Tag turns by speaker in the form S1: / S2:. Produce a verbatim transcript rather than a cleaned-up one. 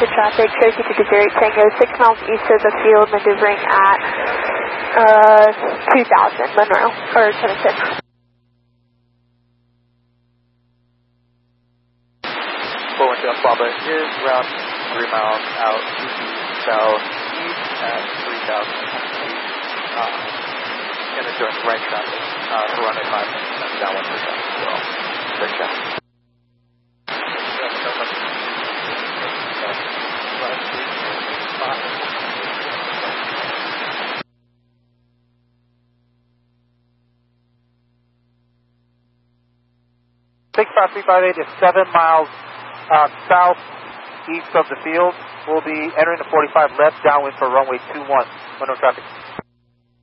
S1: to traffic, Cherokee to Desert, Tango, six miles east of the field, maneuvering at uh, two thousand, Monroe, or Tennyson.
S2: four one two Alpha is route three miles out southeast at three thousand feet. Uh, and enjoying right traffic uh, for runway five and down one percent as well. Great traffic.
S3: six five three five eight is seven miles uh, southeast of the field. We'll be entering the forty-five left downwind for runway two one. Monroe traffic.